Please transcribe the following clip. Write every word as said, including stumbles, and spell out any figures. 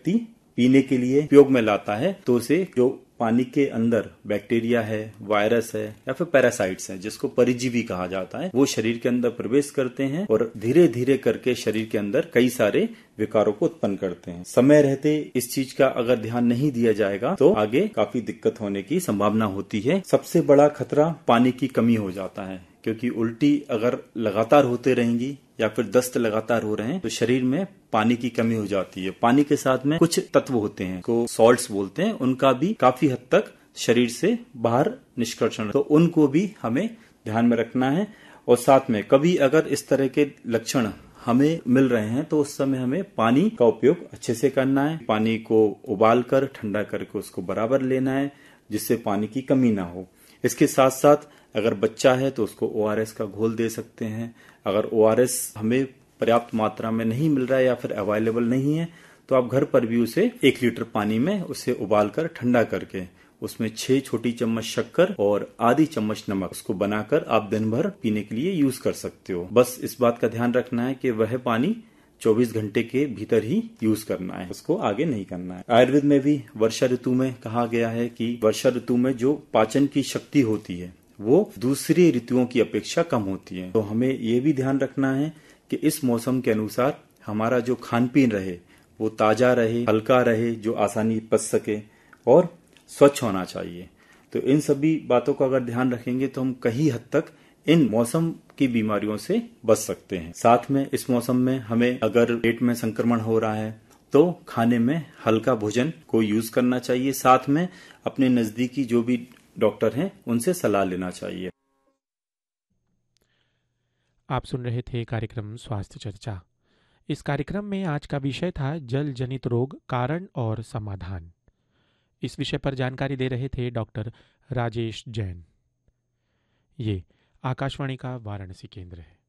व्यक्ति पीने के लिए उपयोग में लाता है तो उसे जो पानी के अंदर बैक्टीरिया है, वायरस है या फिर पैरासाइट्स हैं, जिसको परिजीवी कहा जाता है, वो शरीर के अंदर प्रवेश करते हैं और धीरे धीरे करके शरीर के अंदर कई सारे विकारों को उत्पन्न करते हैं। समय रहते इस चीज का अगर ध्यान नहीं दिया जाएगा तो आगे काफी दिक्कत होने की संभावना होती है। सबसे बड़ा खतरा पानी की कमी हो जाता है, क्योंकि उल्टी अगर लगातार होते रहेंगी या फिर दस्त लगातार हो रहे हैं तो शरीर में पानी की कमी हो जाती है। पानी के साथ में कुछ तत्व होते हैं को सॉल्ट्स बोलते हैं, उनका भी काफी हद तक शरीर से बाहर निष्कर्षण, तो उनको भी हमें ध्यान में रखना है। और साथ में कभी अगर इस तरह के लक्षण हमें मिल रहे हैं तो उस समय हमें पानी का उपयोग अच्छे से करना है। पानी को उबाल कर ठंडा करके उसको बराबर लेना है, जिससे पानी की कमी ना हो। इसके साथ साथ अगर बच्चा है तो उसको ओ आर एस का घोल दे सकते हैं। अगर ओ आर एस हमें पर्याप्त मात्रा में नहीं मिल रहा है या फिर अवेलेबल नहीं है तो आप घर पर भी उसे एक लीटर पानी में उसे उबाल कर ठंडा करके उसमें छह छोटी चम्मच शक्कर और आधी चम्मच नमक उसको बनाकर आप दिन भर पीने के लिए यूज कर सकते हो। बस इस बात का ध्यान रखना है कि वह पानी चौबीस घंटे के भीतर ही यूज करना है, उसको आगे नहीं करना है। आयुर्वेद में भी वर्षा ऋतु में कहा गया है कि वर्षा ऋतु में जो पाचन की शक्ति होती है वो दूसरी ऋतुओं की अपेक्षा कम होती है। तो हमें ये भी ध्यान रखना है कि इस मौसम के अनुसार हमारा जो खान पीन रहे वो ताजा रहे, हल्का रहे, जो आसानी पच सके और स्वच्छ होना चाहिए। तो इन सभी बातों का अगर ध्यान रखेंगे तो हम कहीं हद तक इन मौसम की बीमारियों से बच सकते हैं। साथ में इस मौसम में हमें अगर पेट में संक्रमण हो रहा है तो खाने में हल्का भोजन को यूज करना चाहिए। साथ में अपने नजदीकी जो भी डॉक्टर हैं उनसे सलाह लेना चाहिए। आप सुन रहे थे कार्यक्रम स्वास्थ्य चर्चा। इस कार्यक्रम में आज का विषय था जल जनित रोग, कारण और समाधान। इस विषय पर जानकारी दे रहे थे डॉक्टर राजेश जैन। ये आकाशवाणी का वाराणसी केंद्र है।